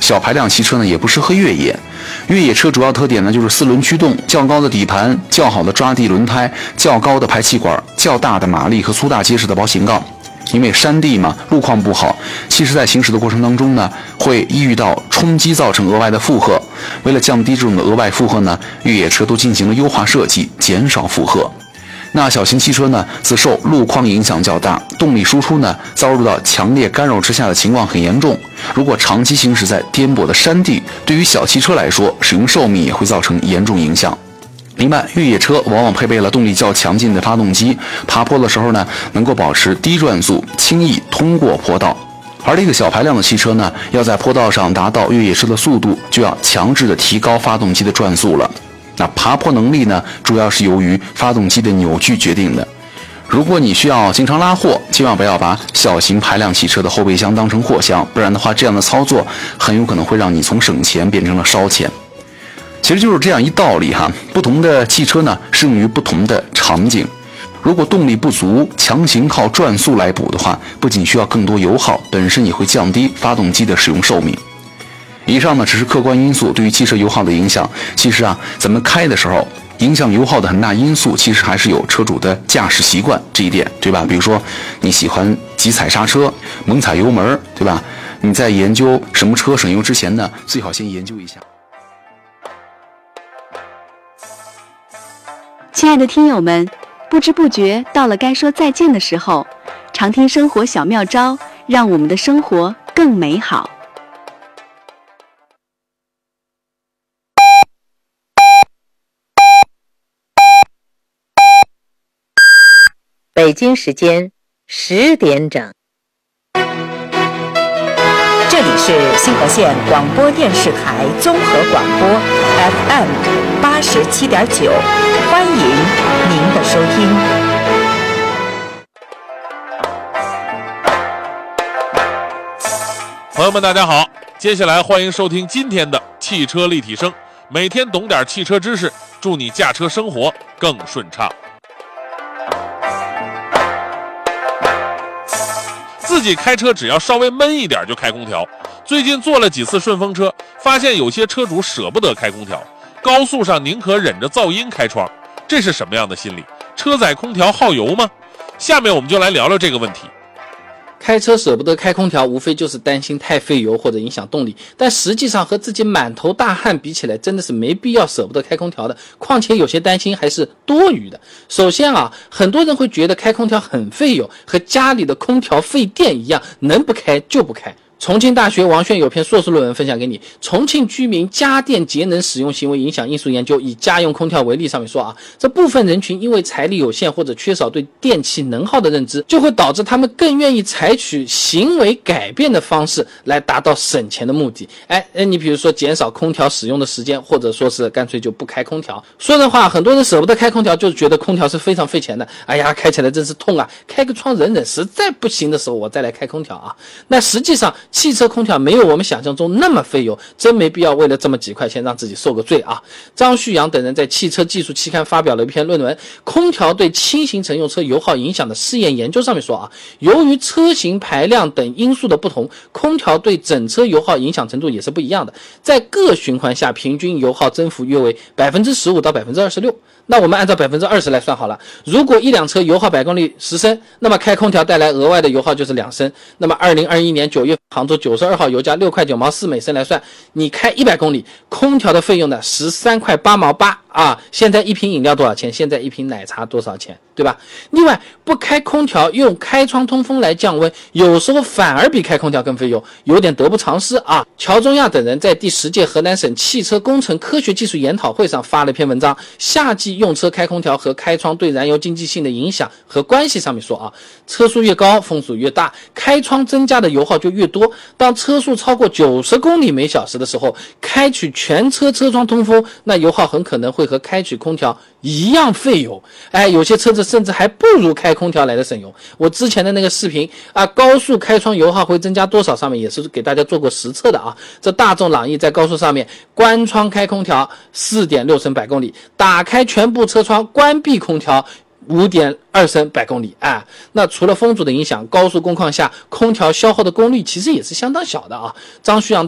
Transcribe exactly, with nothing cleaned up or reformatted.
小排量汽车呢也不适合越野。越野车主要特点呢就是四轮驱动，较高的底盘，较好的抓地轮胎，较高的排气管，较大的马力和粗大结实的保险杠。因为山地嘛，路况不好，其实在行驶的过程当中呢，会易遇到冲击，造成额外的负荷。为了降低这种的额外负荷呢，越野车都进行了优化设计，减少负荷。那小型汽车呢，则受路况影响较大，动力输出呢遭受到强烈干扰之下的情况很严重。如果长期行驶在颠簸的山地，对于小汽车来说，使用寿命也会造成严重影响。另外，越野车往往配备了动力较强劲的发动机，爬坡的时候呢，能够保持低转速，轻易通过坡道。而这个小排量的汽车呢，要在坡道上达到越野车的速度，就要强制的提高发动机的转速了。那爬坡能力呢，主要是由于发动机的扭矩决定的。如果你需要经常拉货，千万不要把小型排量汽车的后备箱当成货箱，不然的话，这样的操作很有可能会让你从省钱变成了烧钱。其实就是这样一道理哈，不同的汽车呢适用于不同的场景。如果动力不足，强行靠转速来补的话，不仅需要更多油耗，本身也会降低发动机的使用寿命。以上呢只是客观因素对于汽车油耗的影响，其实啊，咱们开的时候影响油耗的很大因素，其实还是有车主的驾驶习惯这一点，对吧？比如说你喜欢急踩刹车，猛踩油门，对吧？你在研究什么车省油之前呢，最好先研究一下。 亲爱的听友们，不知不觉到了该说再见的时候，常听生活小妙招，让我们的生活更美好。 北京时间十点整，这里是新河县广播电视台综合广播 F M 八十七点九，欢迎您的收听。 朋友们，大家好，接下来欢迎收听今天的汽车立体声，每天懂点汽车知识，祝你驾车生活更顺畅。自己开车只要稍微闷一点就开空调，最近坐了几次顺风车，发现有些车主舍不得开空调，高速上宁可忍着噪音开窗，这是什么样的心理？车载空调耗油吗？下面我们就来聊聊这个问题。 开车舍不得开空调，无非就是担心太费油或者影响动力，但实际上和自己满头大汗比起来，真的是没必要舍不得开空调的，况且有些担心还是多余的。首先啊，很多人会觉得开空调很费油，和家里的空调费电一样，能不开就不开。重庆大学王炫有篇硕士论文分享给你，重庆居民家电节能使用行为影响因素研究，以家用空调为例，上面说啊，这部分人群因为财力有限或者缺少对电器能耗的认知，就会导致他们更愿意采取行为改变的方式来达到省钱的目的。哎，你比如说减少空调使用的时间，或者说是干脆就不开空调。说人话，很多人舍不得开空调，就是觉得空调是非常费钱的，哎呀，开起来真是痛啊，开个窗忍忍，实在不行的时候我再来开空调啊。那实际上汽车空调没有我们想象中那么费油，真没必要为了这么几块钱让自己受个罪啊！张旭阳等人在汽车技术期刊发表了一篇论文《空调对轻型乘用车油耗影响的试验研究》，上面说啊，由于车型排量等因素的不同，空调对整车油耗影响程度也是不一样的。在各循环下，平均油耗增幅约为百分之十五到百分之二十六。那我们按照百分之二十来算好了，如果一辆车油耗百公里十升，那么开空调带来额外的油耗就是两升。那么二零二一年九月杭州九十二号油价六块九毛四每升来算，你开一百公里，空调的费用呢十三块八毛八啊。现在一瓶饮料多少钱？现在一瓶奶茶多少钱？对吧？另外，不开空调用开窗通风来降温，有时候反而比开空调更费油，有点得不偿失啊。乔中亚等人在第十届河南省汽车工程科学技术研讨会上发了篇文章，夏季用车开空调和开窗对燃油经济性的影响和关系，上面说啊，车速越高风速越大，开窗增加的油耗就越多。当车速超过九十公里每小时的时候，开启全车车窗通风，那油耗很可能会和开启空调一样费油。哎，有些车子甚至还不如开空调来的省油。我之前的那个视频啊，高速开窗油耗会增加多少，上面也是给大家做过实测的啊。这大众朗逸在高速上面关窗开空调 四点六升百公里，打开全部车窗关闭空调五点二升百公里啊。那除了风阻的影响，高速工况下空调消耗的功率其实也是相当小的啊。张旭阳